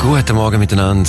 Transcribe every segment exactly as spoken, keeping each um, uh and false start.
Guten Morgen miteinander.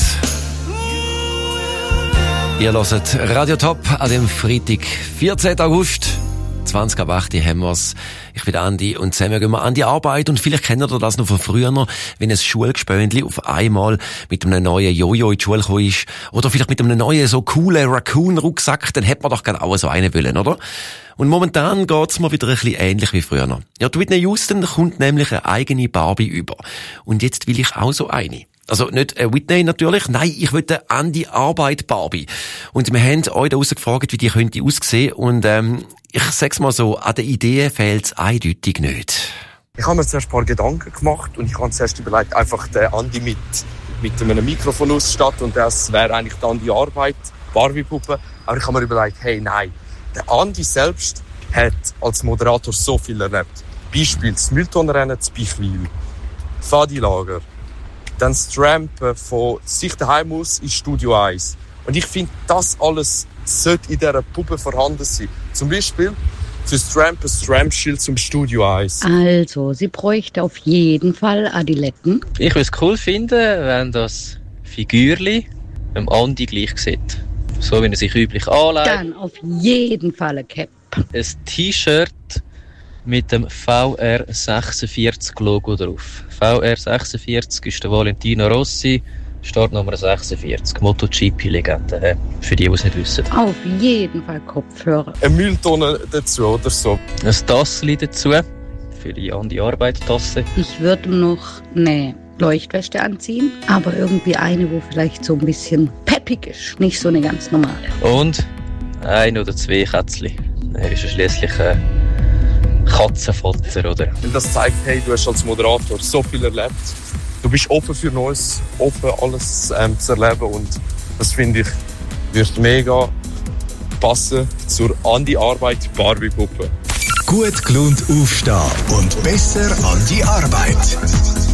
Ihr hört Radio Top an dem Freitag, vierzehnten August. zwanzig ab acht haben wir's. Ich bin Andi und zusammen gehen wir an die Arbeit und vielleicht kennt ihr das noch von früher, wenn ein Schulgespöntli auf einmal mit einem neuen Jojo in die Schule gekommen ist oder vielleicht mit einem neuen so coolen Raccoon-Rucksack, dann hätte man doch gerne auch so einen wollen, oder? Und momentan geht's mir wieder ein bisschen ähnlich wie früher. Ja, die Whitney Houston kommt nämlich eine eigene Barbie über. Und jetzt will ich auch so eine. Also nicht eine Whitney natürlich, nein, ich will eine Andi Arbeit Barbie. Und wir haben euch da gefragt, wie die könnte aussehen. Und ähm, ich sag's mal so, an den Ideen fehlt's eindeutig nicht. Ich habe mir zuerst ein paar Gedanken gemacht und ich habe zuerst überlegt, einfach den Andi mit, mit einem Mikrofon ausstatten und das wäre eigentlich die Andi Arbeit, Barbie-Puppe. Aber ich habe mir überlegt, hey, nein, der Andi selbst hat als Moderator so viel erlebt. Beispiel das Mülltonnenrennen zu Bichwil, Fadi-Lager, dann das Trampen von sich daheim aus ins Studio eins. Und ich finde, das alles sollte in dieser Puppe vorhanden sein. Zum Beispiel fürs Trampen das Trampschild zum Studio eins. Also, sie bräuchte auf jeden Fall Adiletten. Ich würde es cool finden, wenn das Figürli dem Andi gleich sieht. So wie er sich üblich anlegt. Dann auf jeden Fall ein Cap. Ein T-Shirt mit dem V R sechsundvierzig Logo drauf. V R sechsundvierzig ist der Valentino Rossi, Startnummer sechsundvierzig, MotoGP-Legende, für die, die es nicht wissen. Auf jeden Fall Kopfhörer. Eine Mülltonne dazu oder so. Ein Tassli dazu, für die Andi Arbeit-Tasse. Ich würde noch eine Leuchtweste anziehen, aber irgendwie eine, wo vielleicht so ein bisschen peppig ist, nicht so eine ganz normale. Und ein oder zwei Kätzchen. Er ist ja schliesslich ein Katzenfotzer, oder? Das zeigt, hey, du hast als Moderator so viel erlebt. Du bist offen für Neues, offen alles ähm, zu erleben und das finde ich, wird mega passen zur Andi Arbeit Barbie-Puppe. Gut gelaunt aufstehen und besser an die Arbeit.